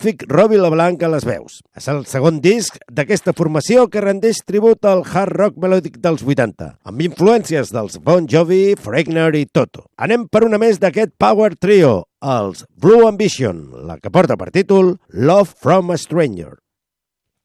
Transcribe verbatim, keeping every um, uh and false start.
magnífic Robbie LeBlanc a les veus. És el segon disc d'aquesta formació que rendeix tribut al hard rock melòdic dels vuitanta, amb influències dels Bon Jovi, Foreigner i Toto. Anem per una més d'aquest power trio, els Blue Ambition, la que porta per títol Love from a Stranger.